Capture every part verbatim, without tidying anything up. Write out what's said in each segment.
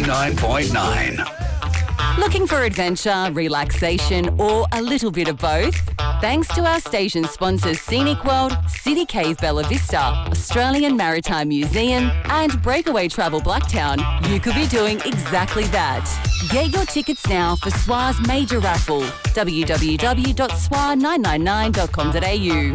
ninety-nine point nine. Looking for adventure, relaxation, or a little bit of both? Thanks to our station sponsors Scenic World, City Cave Bella Vista, Australian Maritime Museum, and Breakaway Travel Blacktown, you could be doing exactly that. Get your tickets now for S W A's major raffle, w w w dot s w a nine nine nine dot com dot a u.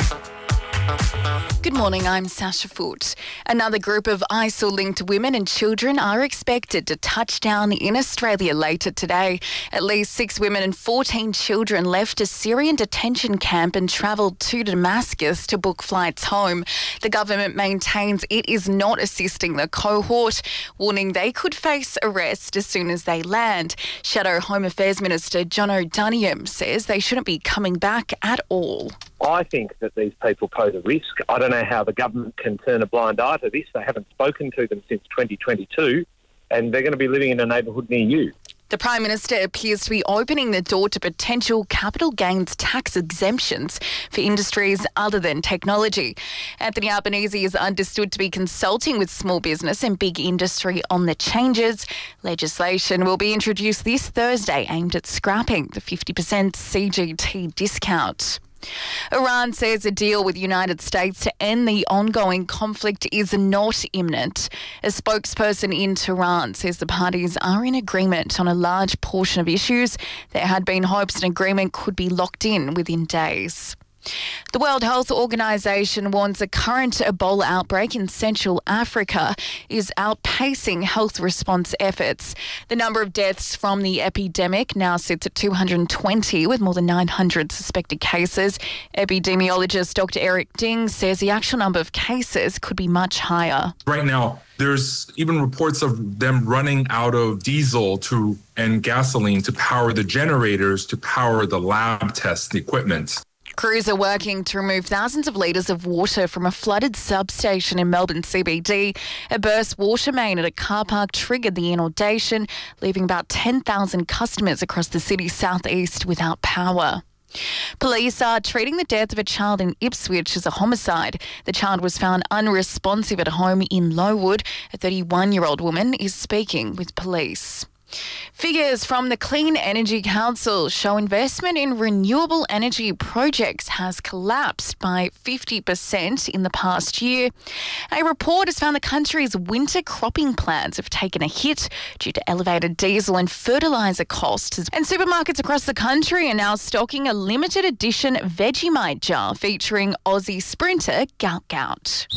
Good morning, I'm Sasha Foote. Another group of I S I L-linked women and children are expected to touch down in Australia later today. At least six women and fourteen children left a Syrian detention camp and travelled to Damascus to book flights home. The government maintains it is not assisting the cohort, warning they could face arrest as soon as they land. Shadow Home Affairs Minister John O'Doniam says they shouldn't be coming back at all. I think that these people pose a risk. I don't know how the government can turn a blind eye to this. They haven't spoken to them since twenty twenty-two, and they're going to be living in a neighbourhood near you. The Prime Minister appears to be opening the door to potential capital gains tax exemptions for industries other than technology. Anthony Albanese is understood to be consulting with small business and big industry on the changes. Legislation will be introduced this Thursday aimed at scrapping the fifty percent C G T discount. Iran says a deal with the United States to end the ongoing conflict is not imminent. A spokesperson in Tehran says the parties are in agreement on a large portion of issues. There had been hopes an agreement could be locked in within days. The World Health Organization warns the current Ebola outbreak in Central Africa is outpacing health response efforts. The number of deaths from the epidemic now sits at two hundred twenty, with more than nine hundred suspected cases. Epidemiologist Doctor Eric Ding says the actual number of cases could be much higher. Right now, there's even reports of them running out of diesel to and gasoline to power the generators, to power the lab tests, the equipment. Crews are working to remove thousands of litres of water from a flooded substation in Melbourne C B D. A burst water main at a car park triggered the inundation, leaving about ten thousand customers across the city's southeast without power. Police are treating the death of a child in Ipswich as a homicide. The child was found unresponsive at home in Lowood. A thirty-one-year-old woman is speaking with police. Figures from the Clean Energy Council show investment in renewable energy projects has collapsed by fifty percent in the past year. A report has found the country's winter cropping plans have taken a hit due to elevated diesel and fertiliser costs. And supermarkets across the country are now stocking a limited edition Vegemite jar featuring Aussie sprinter Gout Gout.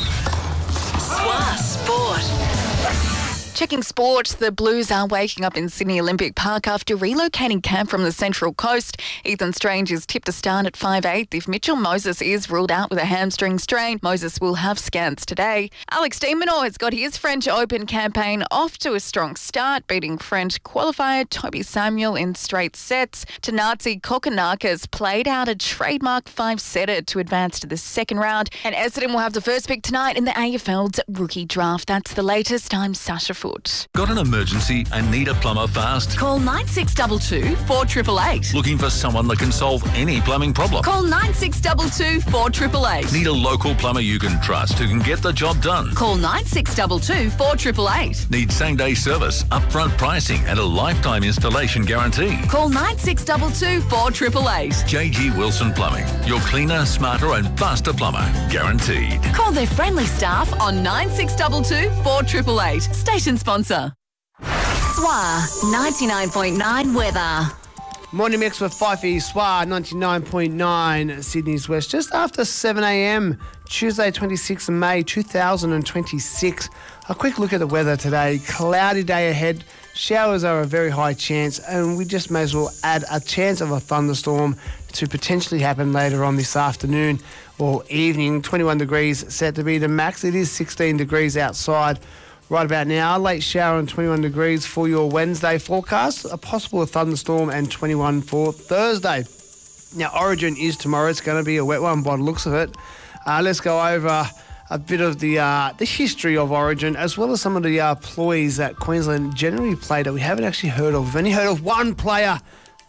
S W A Sport. Checking sport, the Blues are waking up in Sydney Olympic Park after relocating camp from the Central Coast. Ethan Strange is tipped to start at five eighth. If Mitchell Moses is ruled out with a hamstring strain, Moses will have scans today. Alex de Minaur has got his French Open campaign off to a strong start, beating French qualifier Toby Samuel in straight sets. Tanazi Kokkinakis played out a trademark five-setter to advance to the second round. And Essendon will have the first pick tonight in the A F L's rookie draft. That's the latest. I'm Sasha Foote. Got an emergency and need a plumber fast? Call nine six two two, four eight eight eight. Looking for someone that can solve any plumbing problem? Call nine six two two, four eight eight eight. Need a local plumber you can trust who can get the job done? Call nine six two two, four eight eight eight. Need same-day service, upfront pricing and a lifetime installation guarantee? Call nine six two two, four eight eight eight. J G Wilson Plumbing. Your cleaner, smarter and faster plumber. Guaranteed. Call their friendly staff on nine six two two, four eight eight eight. Station sponsor. S W A ninety-nine point nine weather. Morning mix with Fifey, S W A ninety-nine point nine, Sydney's West, just after seven a.m, Tuesday twenty-sixth of May two thousand twenty-six. A quick look at the weather today. Cloudy day ahead. Showers are a very high chance, and we just may as well add a chance of a thunderstorm to potentially happen later on this afternoon or evening. twenty-one degrees set to be the max. It is sixteen degrees outside right about now. Late shower and twenty-one degrees for your Wednesday forecast. A possible thunderstorm and twenty-one for Thursday. Now, Origin is tomorrow. It's going to be a wet one by the looks of it. Uh, let's go over a bit of the uh, the history of Origin, as well as some of the uh, ploys that Queensland generally play that we haven't actually heard of. We've only heard of one player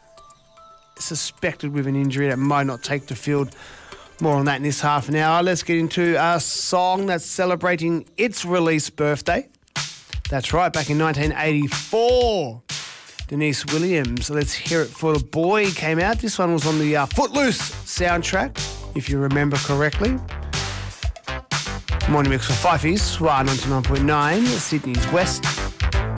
suspected with an injury that might not take the field. More on that in this half an hour. Let's get into a song that's celebrating its release birthday. That's right, back in nineteen eighty-four. Denise Williams, Let's Hear It for the Boy came out. This one was on the uh, Footloose soundtrack, if you remember correctly. Morning mix for Fifey's, Swar ninety-nine point nine, Sydney's West.